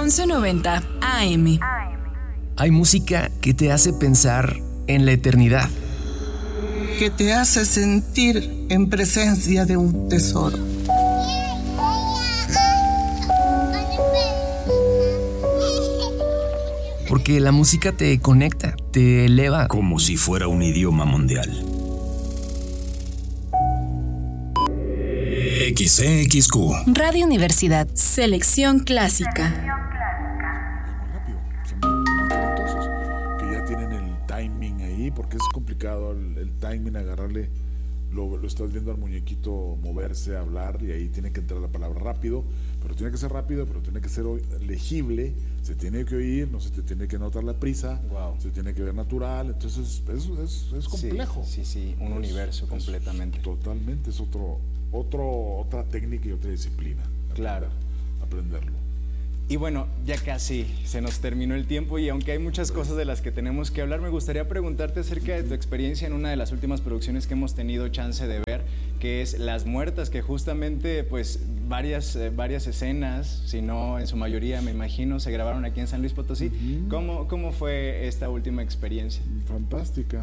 1190 AM. Hay música que te hace pensar en la eternidad. Que te hace sentir en presencia de un tesoro. Porque la música te conecta, te eleva. Como si fuera un idioma mundial. XCXQ. Radio Universidad. Selección clásica. Muy rápido, son muy talentosos, que ya tienen el timing ahí, porque es complicado el timing, agarrarle, lo estás viendo al muñequito moverse, hablar, y ahí tiene que entrar la palabra rápido, pero tiene que ser rápido, pero tiene que ser legible, se tiene que oír, no se te tiene que notar la prisa, se tiene que ver natural, entonces es complejo. Sí, un universo completamente. Totalmente, es otra técnica y otra disciplina. Claro. Aprenderlo. Y bueno, ya casi se nos terminó el tiempo y aunque hay muchas cosas de las que tenemos que hablar, me gustaría preguntarte acerca de tu experiencia en una de las últimas producciones que hemos tenido chance de ver, que es Las Muertas, que justamente pues varias escenas, si no en su mayoría me imagino, se grabaron aquí en San Luis Potosí. ¿Cómo fue esta última experiencia? Fantástica.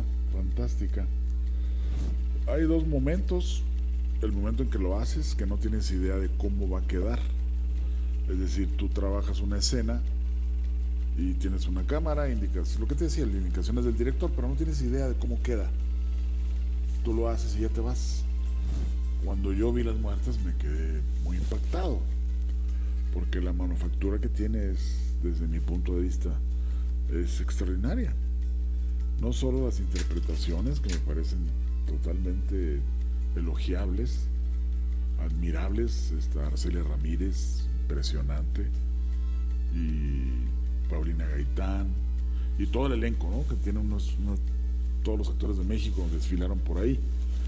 Hay dos momentos. El momento en que lo haces, que no tienes idea de cómo va a quedar. Es decir, tú trabajas una escena y tienes una cámara, indicas, lo que te decía, las indicaciones del director, pero no tienes idea de cómo queda. Tú lo haces y ya te vas. Cuando yo vi Las Muertas me quedé muy impactado, porque la manufactura que tiene es, desde mi punto de vista, es extraordinaria. No solo las interpretaciones, que me parecen totalmente elogiables, admirables, está Arcelia Ramírez, impresionante, y Paulina Gaitán, y todo el elenco, ¿no? Que tiene todos los actores de México desfilaron por ahí.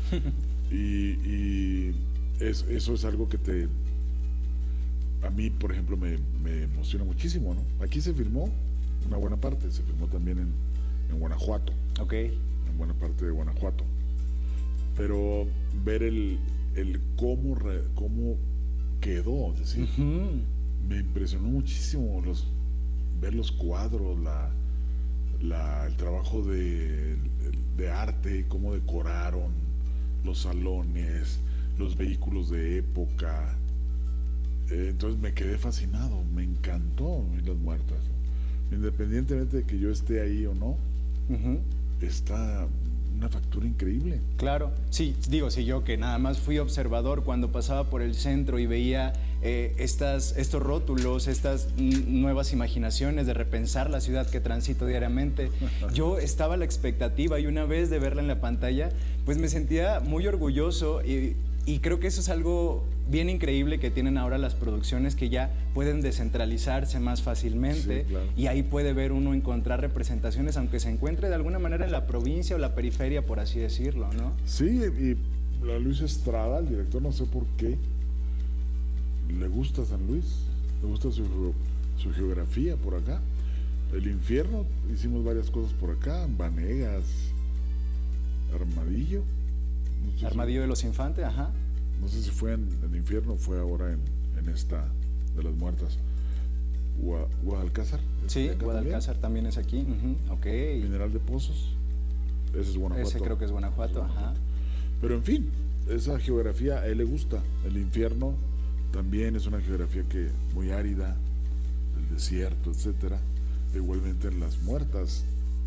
y eso es algo que a mí, por ejemplo, me emociona muchísimo, ¿no? Aquí se filmó una buena parte, se filmó también en Guanajuato. Ok. En buena parte de Guanajuato. Pero ver el cómo quedó, es decir, me impresionó muchísimo ver los cuadros, el trabajo de arte, cómo decoraron los salones, los vehículos de época. Entonces me quedé fascinado, me encantó Las Muertas. Independientemente de que yo esté ahí o no, está una factura increíble. Claro, sí, si yo que nada más fui observador cuando pasaba por el centro y veía estos rótulos, estas nuevas imaginaciones de repensar la ciudad que transito diariamente, yo estaba a la expectativa y una vez de verla en la pantalla, pues me sentía muy orgulloso y creo que eso es algo bien increíble que tienen ahora las producciones, que ya pueden descentralizarse más fácilmente. Sí, claro. Y ahí puede ver uno encontrar representaciones, aunque se encuentre de alguna manera en la provincia o la periferia, por así decirlo, ¿no? Sí, y a Luis Estrada, el director, no sé por qué, le gusta San Luis, le gusta su geografía por acá. El Infierno, hicimos varias cosas por acá, Vanegas, Armadillo. No sé Armadillo de los Infantes, ajá. No sé si fue en el Infierno o fue ahora en esta de Las Muertas. Guadalcázar. Sí, Guadalcázar también es aquí. Ok. Mineral de Pozos. Ese es Guanajuato. Ese creo que es Guanajuato, ajá. Pero en fin, esa geografía a él le gusta. El Infierno también es una geografía que muy árida, el desierto, etcétera. Igualmente en Las Muertas,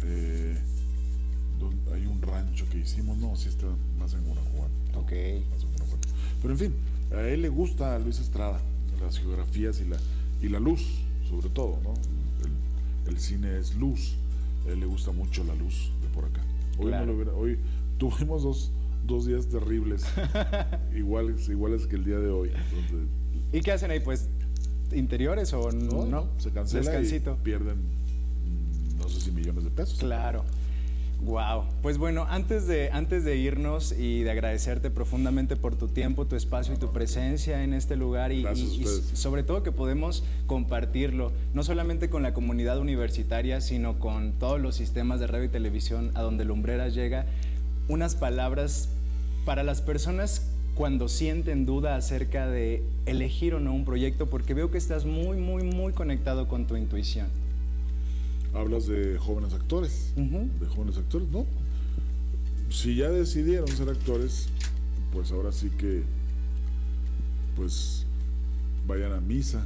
hay un rancho que hicimos, no, sí está más en Guanajuato. Ok. Más en Guanajuato. Pero en fin, a él le gusta, a Luis Estrada, las geografías y la luz, sobre todo, ¿no? El cine es luz, a él le gusta mucho la luz de por acá. Hoy, claro. Hoy tuvimos dos días terribles, iguales que el día de hoy. Entonces, ¿y qué hacen ahí? Pues, ¿interiores o no? Se cancela. Descansito. Y pierden, no sé si millones de pesos. Claro. Wow, pues bueno, antes de irnos y de agradecerte profundamente por tu tiempo, tu espacio y tu presencia en este lugar y sobre todo que podemos compartirlo, no solamente con la comunidad universitaria, sino con todos los sistemas de radio y televisión a donde Lumbreras llega, unas palabras para las personas cuando sienten duda acerca de elegir o no un proyecto? Porque veo que estás muy, muy, muy conectado con tu intuición. Hablas de jóvenes actores, de jóvenes actores, ¿no? Si ya decidieron ser actores, pues ahora sí que, pues, vayan a misa,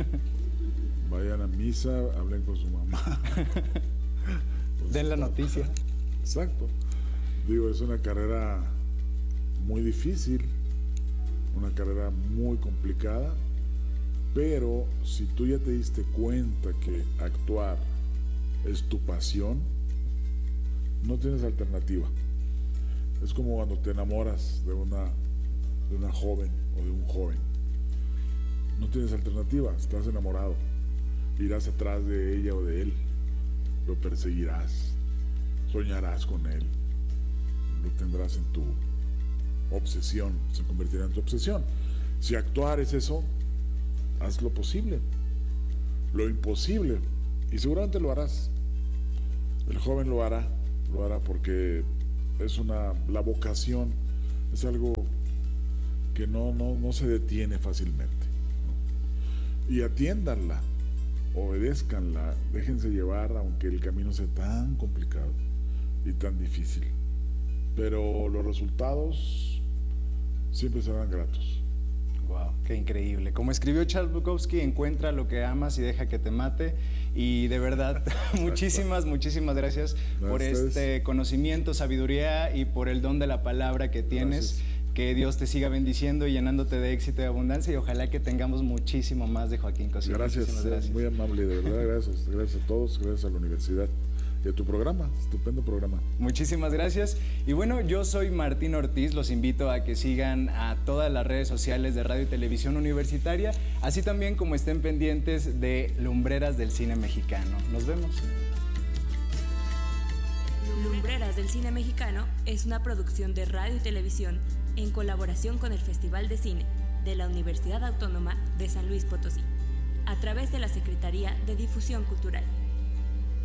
hablen con su mamá. Pues, Den la noticia. Exacto. Digo, es una carrera muy difícil, una carrera muy complicada, pero si tú ya te diste cuenta que actuar es tu pasión, no tienes alternativa. Es como cuando te enamoras de una joven o de un joven. No tienes alternativa, estás enamorado. Irás atrás de ella o de él, lo perseguirás, soñarás con él, lo tendrás en tu obsesión, se convertirá en tu obsesión. Si actuar es eso, haz lo posible, lo imposible, y seguramente lo harás. El joven lo hará porque es la vocación es algo que no se detiene fácilmente, ¿no? Y atiéndanla, obedézcanla, déjense llevar, aunque el camino sea tan complicado y tan difícil, pero los resultados siempre serán gratos. Wow, qué increíble. Como escribió Charles Bukowski, encuentra lo que amas y deja que te mate. Y de verdad, muchísimas gracias por este conocimiento, sabiduría y por el don de la palabra que tienes. Gracias. Que Dios te siga bendiciendo y llenándote de éxito y abundancia, y ojalá que tengamos muchísimo más de Joaquín Cosío. Gracias, muy amable, de verdad, gracias a todos, gracias a la universidad y a tu programa, estupendo programa. Muchísimas gracias. Y bueno, yo soy Martín Ortiz, los invito a que sigan a todas las redes sociales de Radio y Televisión Universitaria, así también como estén pendientes de Lumbreras del Cine Mexicano. Nos vemos. Lumbreras del Cine Mexicano es una producción de Radio y Televisión en colaboración con el Festival de Cine de la Universidad Autónoma de San Luis Potosí, a través de la Secretaría de Difusión Cultural.